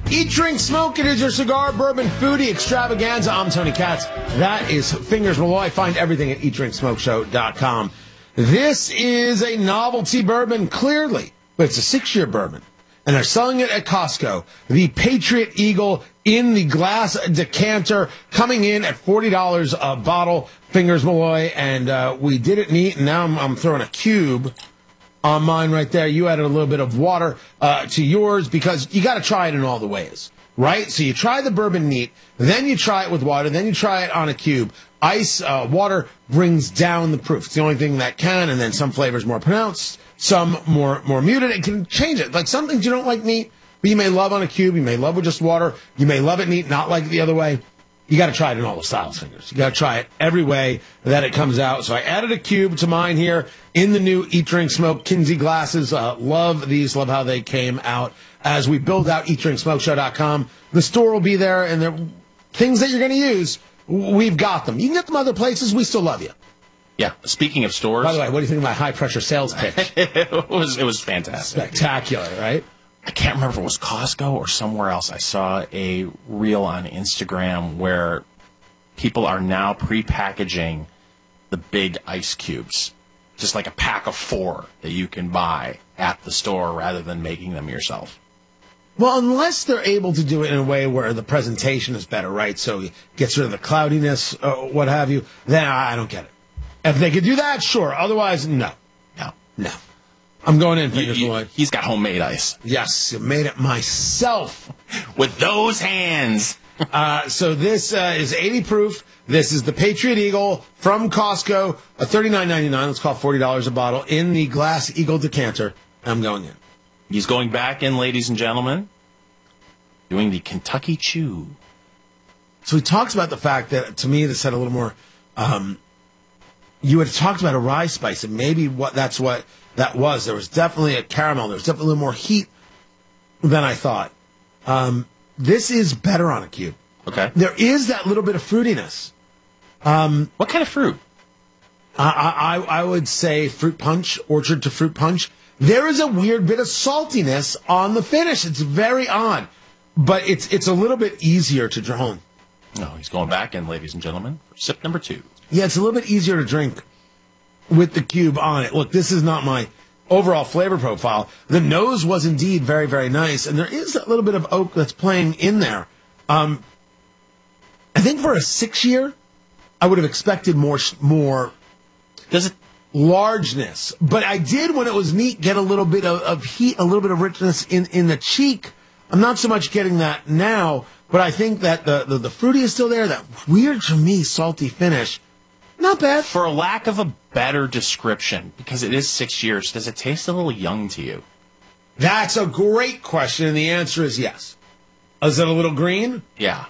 Eat, drink, smoke. It is your cigar, bourbon, foodie extravaganza. I'm Tony Katz. That is Fingers Malloy. Find everything at eatdrinksmokeshow.com. This is a novelty bourbon, clearly, but it's a 6-year bourbon. And they're selling it at Costco. The Patriot Eagle in the glass decanter, coming in at $40 a bottle. Fingers Malloy. And we did it neat, and now I'm throwing a cube on mine right there. You added a little bit of water to yours because you got to try it in all the ways, right? So you try the bourbon neat, then you try it with water, then you try it on a cube. Ice, water brings down the proof. It's the only thing that can, and then some flavors more pronounced, some more muted. It can change it. Like some things you don't like neat, but you may love on a cube. You may love with just water. You may love it neat, not like it the other way. You got to try it in all the styles, Fingers. You got to try it every way that it comes out. So I added a cube to mine here in the new Eat, Drink, Smoke Kinsey glasses. Love these. Love how they came out. As we build out eatdrinksmokeshow.com, the store will be there, and the things that you're going to use, we've got them. You can get them other places. We still love you. Yeah. Speaking of stores. By the way, what do you think of my high-pressure sales pitch? It was fantastic. Spectacular, right? I can't remember if it was Costco or somewhere else. I saw a reel on Instagram where people are now pre-packaging the big ice cubes. Just like a pack of 4 that you can buy at the store rather than making them yourself. Well, unless they're able to do it in a way where the presentation is better, right? So it gets rid of the cloudiness, what have you, then I don't get it. If they could do that, sure. Otherwise, no. No. I'm going in, Fingers Malloy. He's got homemade ice. Yes, made it myself. With those hands. So this is 80 proof. This is the Patriot Eagle from Costco, $39.99. Let's call it $40 a bottle in the glass Eagle decanter. I'm going in. He's going back in, ladies and gentlemen, doing the Kentucky Chew. So he talks about the fact that, to me, this had a little more, you had talked about a rye spice, and maybe that's what that was. There was definitely a caramel. There was definitely a little more heat than I thought. This is better on a cube. Okay. There is that little bit of fruitiness. What kind of fruit? I would say fruit punch, orchard to fruit punch. There is a weird bit of saltiness on the finish. It's very odd, but it's a little bit easier to draw home. No, he's going back in, ladies and gentlemen, for sip number 2. Yeah, it's a little bit easier to drink with the cube on it. Look, this is not my overall flavor profile. The nose was indeed very, very nice, and there is a little bit of oak that's playing in there. I think for a 6-year, I would have expected more. Does it? Largeness, but I did, when it was neat, get a little bit of heat, a little bit of richness in the cheek. I'm not so much getting that now, but I think that the fruity is still there. That weird, to me, salty finish, not bad. For a lack of a better description, because it is 6 years, does it taste a little young to you? That's a great question, and the answer is yes. Is it a little green? Yeah.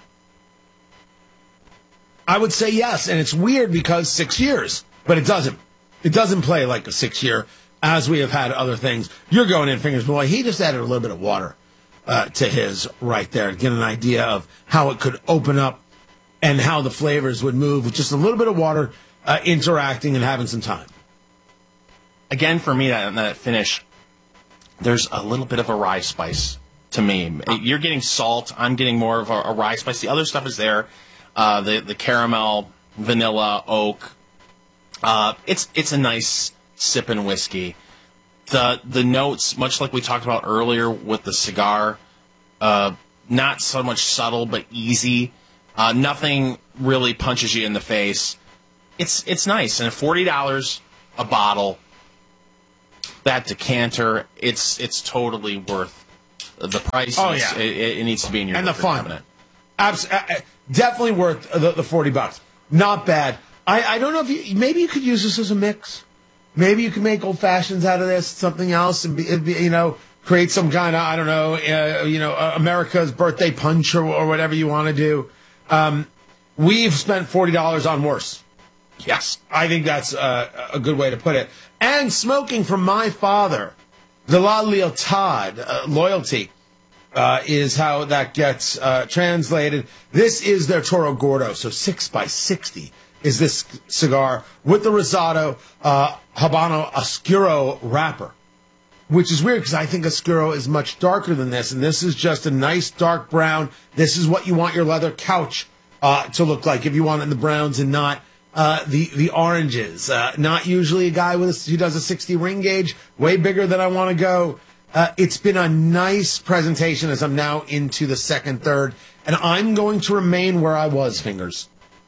I would say yes, and it's weird because 6 years, but it doesn't. It doesn't play like a 6-year, as we have had other things. You're going in, Fingers Malloy. He just added a little bit of water to his right there to get an idea of how it could open up and how the flavors would move with just a little bit of water interacting and having some time. Again, for me, that finish, there's a little bit of a rye spice to me. You're getting salt. I'm getting more of a rye spice. The other stuff is there. The caramel, vanilla, oak. It's a nice sipping whiskey. The notes, much like we talked about earlier with the cigar, not so much subtle but easy. Nothing really punches you in the face. It's nice, and $40 a bottle. That decanter, it's totally worth the price. Oh yeah, it needs to be in your and the fun. Cabinet. Definitely worth the $40. Not bad. I don't know if maybe you could use this as a mix. Maybe you could make old fashions out of this, something else, and create some kind of, I don't know, America's birthday punch or whatever you want to do. We've spent $40 on worse. Yes, I think that's a good way to put it. And smoking from my father, the La Lealtad, loyalty, is how that gets translated. This is their Toro Gordo, so 6x60 is this cigar with the Rosado Habano Oscuro wrapper. which is weird because I think Oscuro is much darker than this, and this is just a nice dark brown. This is what you want your leather couch to look like if you want it in the browns and not the oranges. Not usually a guy who does a 60 ring gauge, way bigger than I want to go. It's been a nice presentation as I'm now into the second third, and I'm going to remain where I was, Fingers.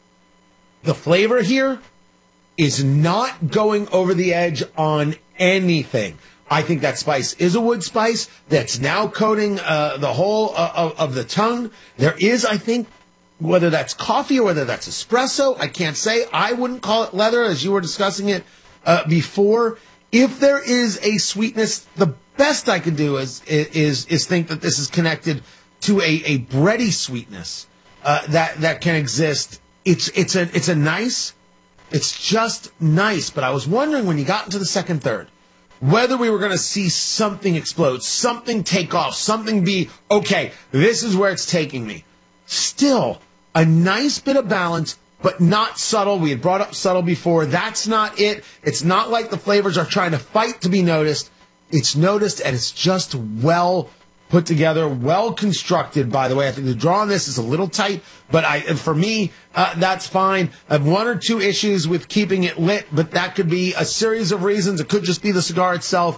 The flavor here is not going over the edge on anything. I think that spice is a wood spice that's now coating the whole of the tongue. There is, I think, whether that's coffee or whether that's espresso, I can't say. I wouldn't call it leather, as you were discussing it before. If there is a sweetness, the best I can do is think that this is connected to a bready sweetness that can exist. It's a nice. It's just nice. But I was wondering when you got into the second third whether we were going to see something explode, something take off, something be okay. This is where it's taking me. Still a nice bit of balance, but not subtle. We had brought up subtle before. That's not it. It's not like the flavors are trying to fight to be noticed. It's noticed, and it's just well put together, well constructed, by the way. I think the draw on this is a little tight, but for me, that's fine. I have one or two issues with keeping it lit, but that could be a series of reasons. It could just be the cigar itself.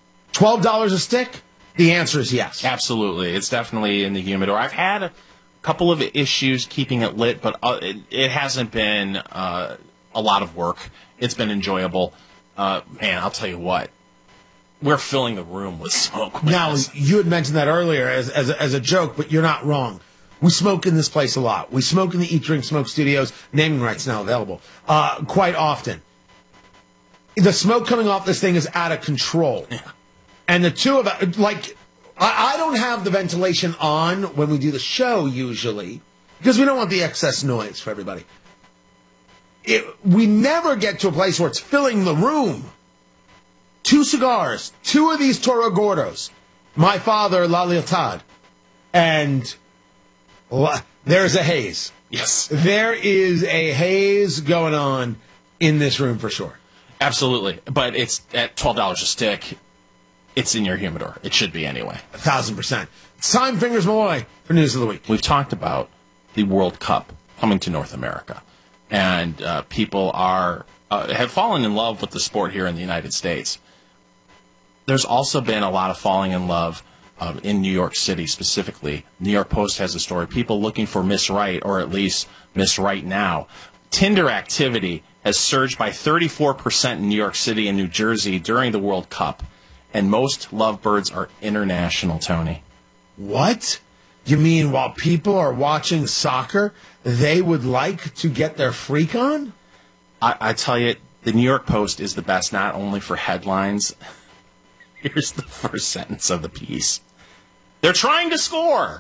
$12 a stick? The answer is yes. Absolutely. It's definitely in the humidor. I've had a couple of issues keeping it lit, but it hasn't been a lot of work. It's been enjoyable. Man, I'll tell you what. We're filling the room with smoke. Now, you had mentioned that earlier as a joke, but you're not wrong. We smoke in this place a lot. We smoke in the Eat, Drink, Smoke studios. Naming rights now available. Quite often. The smoke coming off this thing is out of control. Yeah. And the two of us, like, I don't have the ventilation on when we do the show usually because we don't want the excess noise for everybody. We never get to a place where it's filling the room. 2 cigars, 2 of these Toro Gordos, my father, La Lealtad, and there's a haze. Yes. There is a haze going on in this room for sure. Absolutely. But it's at $12 a stick. It's in your humidor. It should be anyway. 1,000%. It's time, Fingers Malloy, for News of the Week. We've talked about the World Cup coming to North America, and people have fallen in love with the sport here in the United States. There's also been a lot of falling in love in New York City specifically. New York Post has a story. People looking for Miss Right, or at least Miss Right now. Tinder activity has surged by 34% in New York City and New Jersey during the World Cup. And most lovebirds are international, Tony. What? You mean while people are watching soccer, they would like to get their freak on? I tell you, the New York Post is the best not only for headlines. Here's the first sentence of the piece. They're trying to score.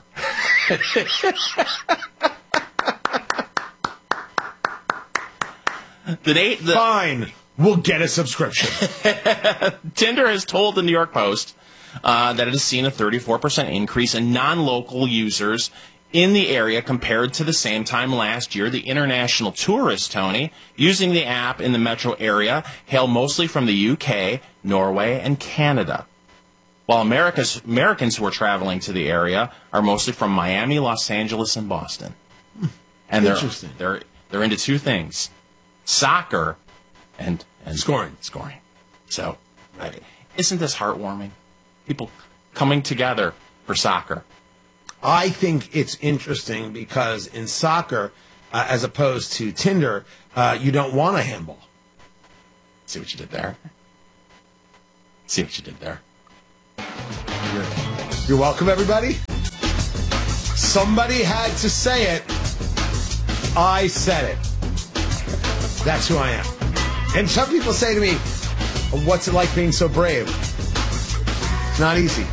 Fine. We'll get a subscription. Tinder has told the New York Post that it has seen a 34% increase in non-local users in the area compared to the same time last year. The international tourists, Tony, using the app in the metro area hail mostly from the UK, Norway, and Canada. While Americans who are traveling to the area are mostly from Miami, Los Angeles, and Boston. And interesting. They're into 2 things: soccer and scoring. So, isn't this heartwarming? People coming together for soccer. I think it's interesting because in soccer, as opposed to Tinder, you don't want a handball. See what you did there? You're welcome, everybody. Somebody had to say it. I said it. That's who I am. And some people say to me, what's it like being so brave? It's not easy.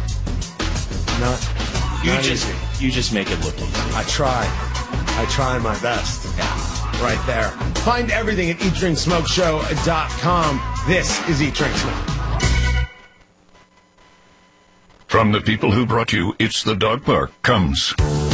You just make it look easy. I try my best. Yeah. Right there. Find everything at eatdrinksmokeshow.com. This is Eat Drink Smoke. From the people who brought you It's the Dog Park comes